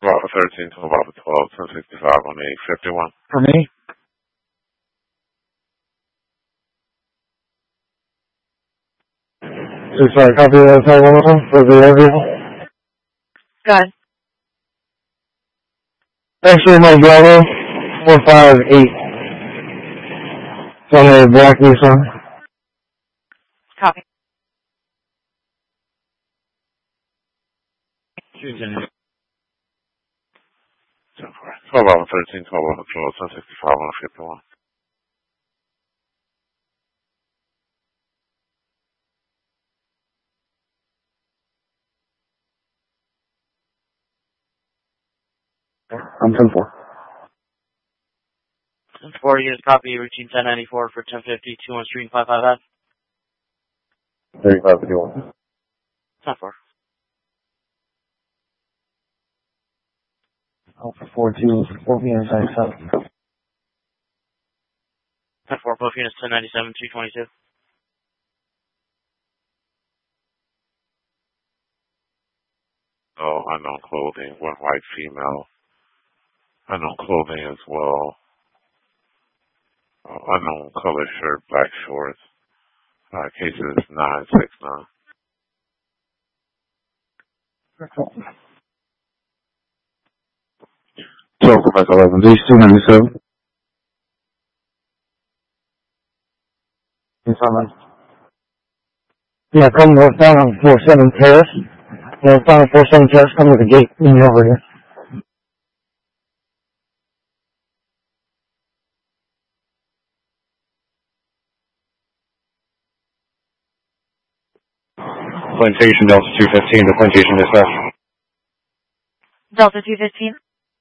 About 13 to about 12, 1065 on the 51. For me? Sorry, copy that one of them for the interview. Good. Actually, my driver, 458. It's on the black Nissan. Copy. So about 13 to about 12, 1065 on the 51. I'm 10-4. 10-4, unit copy, routine 1094 for 1050, 21 Street, 555. 3551. 10-4. Alpha 42, 4 p.m. 97. 10-4, both units 1097, 222. Oh, unknown clothing, one white female. Unknown clothing as well. Unknown color shirt, black shorts. Cases 969. So, Quebec 11, these 297. Yeah, come northbound on 47 Terrace. Northbound on 47 Terrace, come to the gate, meet me over here. Plantation Delta 215 to Plantation Dispatch. Delta 215.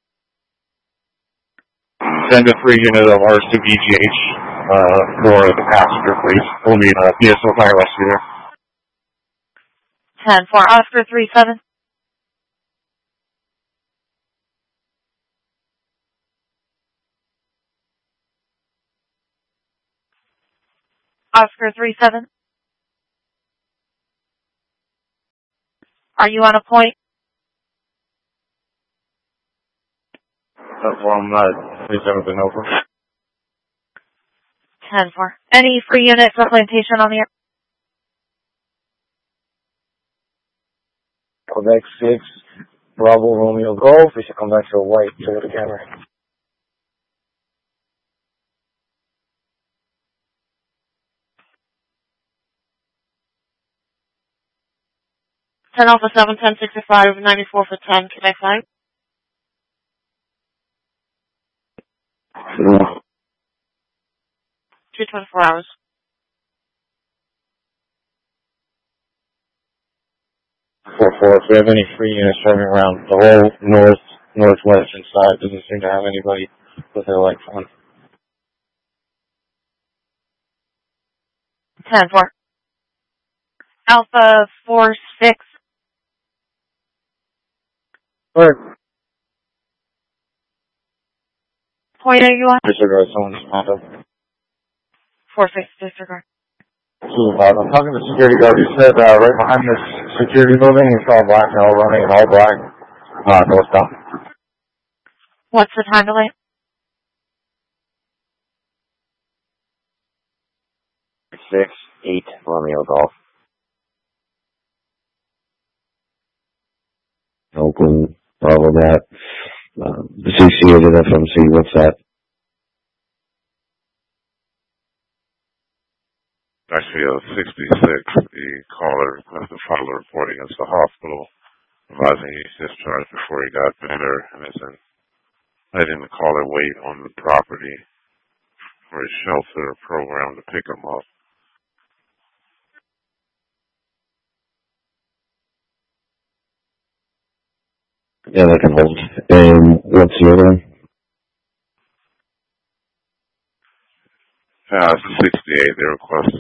Send a free unit of ours to VGH for the passenger, please. We'll need a DSO fire rescue there. 10-4, Oscar 37. Oscar 37. Are you on a point? Well, I'm not. Please haven't been over. 10-4. Any free units for Plantation on the air? Quebec 6, Bravo Romeo Golf. We should come back to a white to the camera. Ten Alpha 7, 1065, 94 for 10. Connect 5. Yeah. 224 hours. If we have any free units driving around the whole northwestern side, doesn't seem to have anybody with their lights on. 10-4. Alpha 4-6. Alright. Point are you on? Disregard someone's contact. 4-6, disregard. I'm talking to the security guard. He said right behind this security building, he saw a black male running in all black northbound. What's the time delay? 6-8 Romeo Golf. Oakland, Bravo that. The CC of the FMC, what's that? Actually, 66, the caller requested a file a report against the hospital, advising he was discharged before he got better, and is letting the caller wait on the property for a shelter program to pick him up. Yeah, that can hold. And what's the other one? 68, they request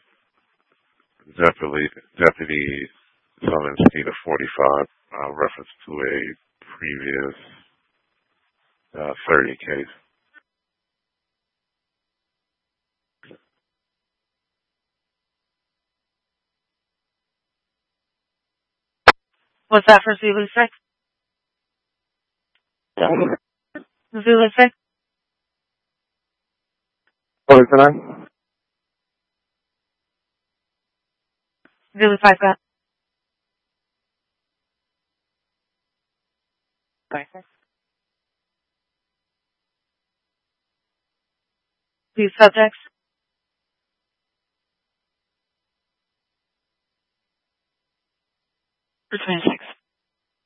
Deputy Zelensky to 45, reference to a previous 30 case. Was that for Zulu 6? Yeah. Zulu 6, What is the name? Zulu 5, got. These subjects.